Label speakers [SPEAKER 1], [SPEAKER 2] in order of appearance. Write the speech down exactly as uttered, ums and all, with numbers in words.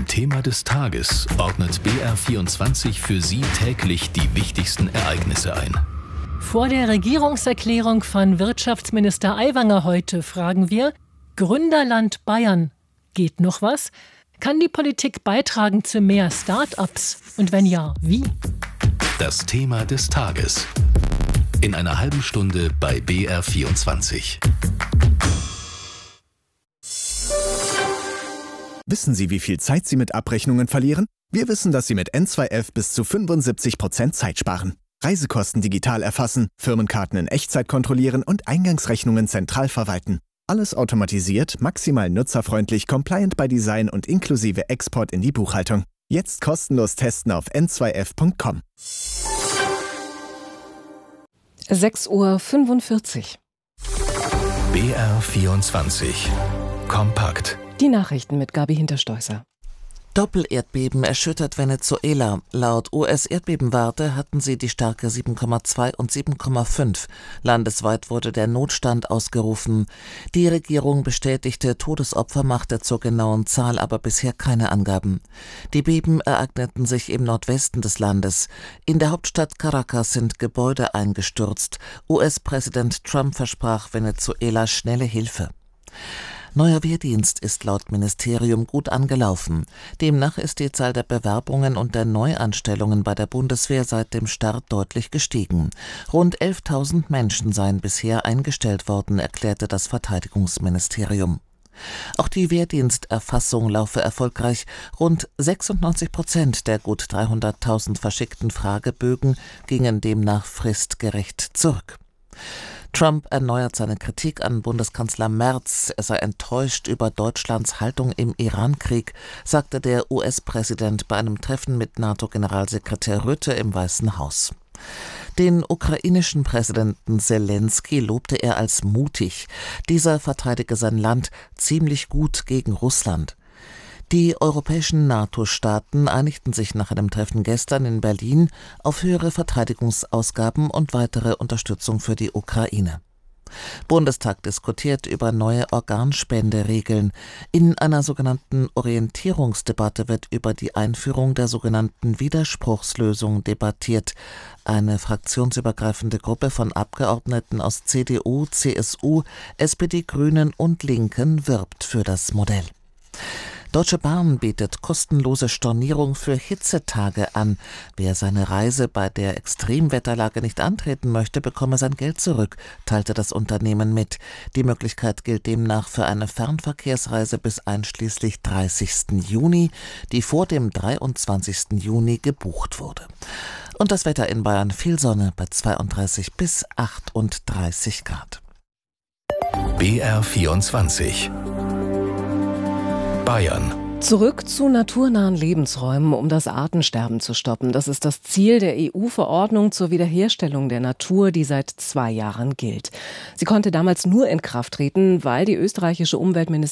[SPEAKER 1] Thema des Tages ordnet B R vierundzwanzig für Sie täglich die wichtigsten Ereignisse ein.
[SPEAKER 2] Vor der Regierungserklärung von Wirtschaftsminister Aiwanger heute fragen wir: Gründerland Bayern. Geht noch was? Kann die Politik beitragen zu mehr Start-ups? Und wenn ja, wie?
[SPEAKER 1] Das Thema des Tages. In einer halben Stunde bei B R vierundzwanzig.
[SPEAKER 3] Wissen Sie, wie viel Zeit Sie mit Abrechnungen verlieren? Wir wissen, dass Sie mit N zwei F bis zu fünfundsiebzig Prozent Zeit sparen. Reisekosten digital erfassen, Firmenkarten in Echtzeit kontrollieren und Eingangsrechnungen zentral verwalten. Alles automatisiert, maximal nutzerfreundlich, compliant by Design und inklusive Export in die Buchhaltung. Jetzt kostenlos testen auf n zwei f punkt com.
[SPEAKER 4] sechs Uhr fünfundvierzig.
[SPEAKER 1] B R vierundzwanzig. Kompakt.
[SPEAKER 4] Die Nachrichten mit Gabi Hinterstoißer.
[SPEAKER 5] Doppelerdbeben erschüttert Venezuela. Laut U S-Erdbebenwarte hatten sie die Stärke sieben Komma zwei und sieben Komma fünf. Landesweit wurde der Notstand ausgerufen. Die Regierung bestätigte Todesopfer, machte zur genauen Zahl aber bisher keine Angaben. Die Beben ereigneten sich im Nordwesten des Landes. In der Hauptstadt Caracas sind Gebäude eingestürzt. U S-Präsident Trump versprach Venezuela schnelle Hilfe. Neuer Wehrdienst ist laut Ministerium gut angelaufen. Demnach ist die Zahl der Bewerbungen und der Neuanstellungen bei der Bundeswehr seit dem Start deutlich gestiegen. Rund elftausend Menschen seien bisher eingestellt worden, erklärte das Verteidigungsministerium. Auch die Wehrdiensterfassung laufe erfolgreich. Rund sechsundneunzig Prozent der gut dreihunderttausend verschickten Fragebögen gingen demnach fristgerecht zurück. Trump erneuert seine Kritik an Bundeskanzler Merz. Er sei enttäuscht über Deutschlands Haltung im Iran-Krieg, sagte der U S-Präsident bei einem Treffen mit NATO-Generalsekretär Rutte im Weißen Haus. Den ukrainischen Präsidenten Selenskyj lobte er als mutig. Dieser verteidige sein Land ziemlich gut gegen Russland. Die europäischen NATO-Staaten einigten sich nach einem Treffen gestern in Berlin auf höhere Verteidigungsausgaben und weitere Unterstützung für die Ukraine. Bundestag diskutiert über neue Organspenderegeln. In einer sogenannten Orientierungsdebatte wird über die Einführung der sogenannten Widerspruchslösung debattiert. Eine fraktionsübergreifende Gruppe von Abgeordneten aus C D U, C S U, S P D, Grünen und Linken wirbt für das Modell. Deutsche Bahn bietet kostenlose Stornierung für Hitzetage an. Wer seine Reise bei der Extremwetterlage nicht antreten möchte, bekomme sein Geld zurück, teilte das Unternehmen mit. Die Möglichkeit gilt demnach für eine Fernverkehrsreise bis einschließlich dreißigsten Juni, die vor dem dreiundzwanzigsten Juni gebucht wurde. Und das Wetter in Bayern: viel Sonne bei zweiunddreißig bis achtunddreißig Grad.
[SPEAKER 1] B R vierundzwanzig. Bayern.
[SPEAKER 4] Zurück zu naturnahen Lebensräumen, um das Artensterben zu stoppen. Das ist das Ziel der E U-Verordnung zur Wiederherstellung der Natur, die seit zwei Jahren gilt. Sie konnte damals nur in Kraft treten, weil die österreichische Umweltministerin